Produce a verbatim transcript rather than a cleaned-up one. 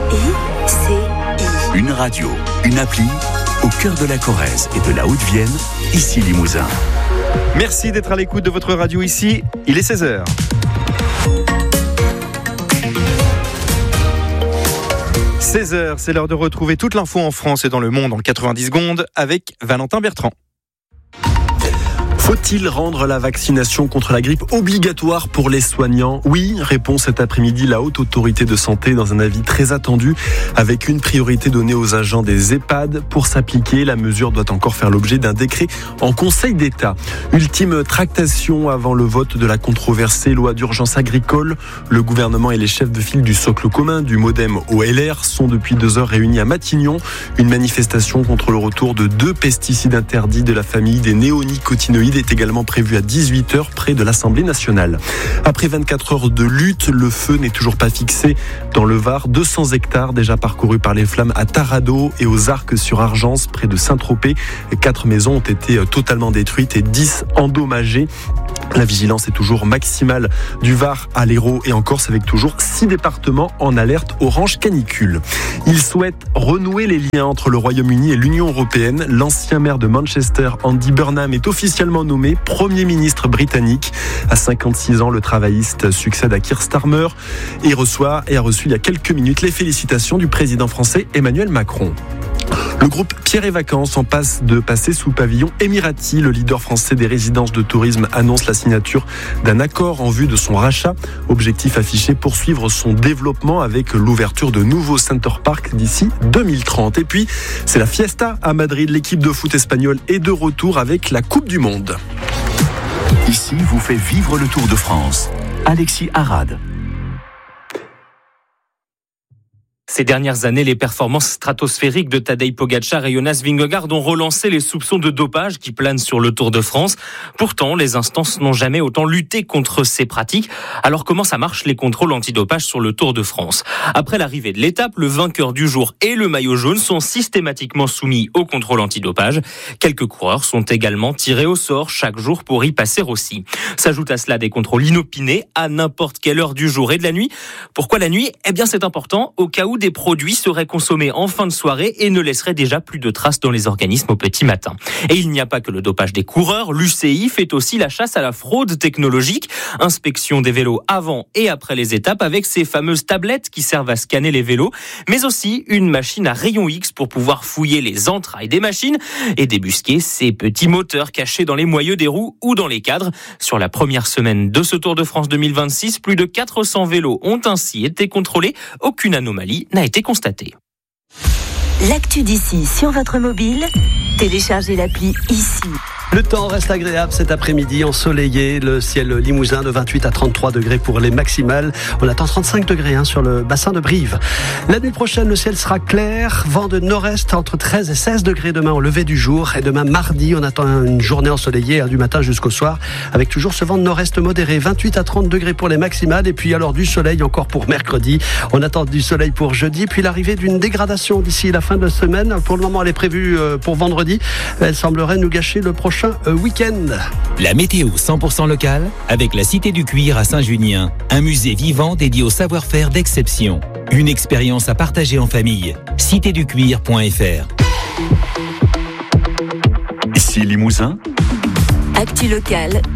I C I. Une radio, une appli, au cœur de la Corrèze et de la Haute-Vienne, ici Limousin. Merci d'être à l'écoute de votre radio ici. Il est seize heures. seize heures, c'est l'heure de retrouver toute l'info en France et dans le monde en quatre-vingt-dix secondes avec Valentin Bertrand. Faut-il rendre la vaccination contre la grippe obligatoire pour les soignants ? Oui, répond cet après-midi la Haute Autorité de Santé dans un avis très attendu, avec une priorité donnée aux agents des EHPAD. Pour s'appliquer, la mesure doit encore faire l'objet d'un décret en Conseil d'État. Ultime tractation avant le vote de la controversée loi d'urgence agricole. Le gouvernement et les chefs de file du socle commun, du MoDem au L R, sont depuis deux heures réunis à Matignon. Une manifestation contre le retour de deux pesticides interdits de la famille des néonicotinoïdes est également prévu à dix-huit heures près de l'Assemblée nationale. Après vingt-quatre heures de lutte, le feu n'est toujours pas fixé. Dans le Var, deux cents hectares déjà parcourus par les flammes à Tarado et aux Arcs sur Argence près de Saint-Tropez. Quatre maisons ont été totalement détruites et dix endommagées. La vigilance est toujours maximale du Var à l'Hérault et en Corse avec toujours six départements en alerte orange canicule. Il souhaite renouer les liens entre le Royaume-Uni et l'Union européenne. L'ancien maire de Manchester, Andy Burnham, est officiellement nommé Premier ministre britannique. À cinquante-six ans, le travailliste succède à Keir Starmer et reçoit et a reçu il y a quelques minutes les félicitations du président français Emmanuel Macron. Le groupe Pierre et Vacances en passe de passer sous pavillon émirati. Le leader français des résidences de tourisme annonce la signature d'un accord en vue de son rachat. Objectif affiché, poursuivre son développement avec l'ouverture de nouveaux Center Park d'ici deux mille trente. Et puis, c'est la fiesta à Madrid. L'équipe de foot espagnole est de retour avec la Coupe du Monde. Ici vous fait vivre le Tour de France. Alexis Arad. Ces dernières années, les performances stratosphériques de Tadej Pogačar et Jonas Vingegaard ont relancé les soupçons de dopage qui planent sur le Tour de France. Pourtant, les instances n'ont jamais autant lutté contre ces pratiques. Alors comment ça marche les contrôles antidopage sur le Tour de France ? Après l'arrivée de l'étape, le vainqueur du jour et le maillot jaune sont systématiquement soumis au contrôle antidopage. Quelques coureurs sont également tirés au sort chaque jour pour y passer aussi. S'ajoutent à cela des contrôles inopinés à n'importe quelle heure du jour et de la nuit. Pourquoi la nuit ? Eh bien, c'est important au cas où des produits seraient consommés en fin de soirée et ne laisseraient déjà plus de traces dans les organismes au petit matin. Et il n'y a pas que le dopage des coureurs, l'U C I fait aussi la chasse à la fraude technologique. Inspection des vélos avant et après les étapes avec ces fameuses tablettes qui servent à scanner les vélos, mais aussi une machine à rayon X pour pouvoir fouiller les entrailles des machines et débusquer ces petits moteurs cachés dans les moyeux des roues ou dans les cadres. Sur la première semaine de ce Tour de France deux mille vingt-six, plus de quatre cents vélos ont ainsi été contrôlés. Aucune anomalie n'a été constatée. L'actu d'ici sur votre mobile, téléchargez l'appli ici. Le temps reste agréable cet après-midi, ensoleillé, le ciel limousin de vingt-huit à trente-trois degrés pour les maximales. On attend trente-cinq degrés hein, sur le bassin de Brive. La nuit prochaine, le ciel sera clair, vent de nord-est entre treize et seize degrés demain au lever du jour. Et demain mardi, on attend une journée ensoleillée hein, du matin jusqu'au soir, avec toujours ce vent de nord-est modéré, vingt-huit à trente degrés pour les maximales. Et puis alors du soleil encore pour mercredi. On attend du soleil pour jeudi, puis l'arrivée d'une dégradation d'ici la fin de semaine. Pour le moment, elle est prévue pour vendredi. Elle semblerait nous gâcher le prochain week-end. La météo cent pour cent locale avec la Cité du Cuir à Saint-Junien, un musée vivant dédié au savoir-faire d'exception. Une expérience à partager en famille. cité du cuir point f r. Ici Limousin. Actu locale,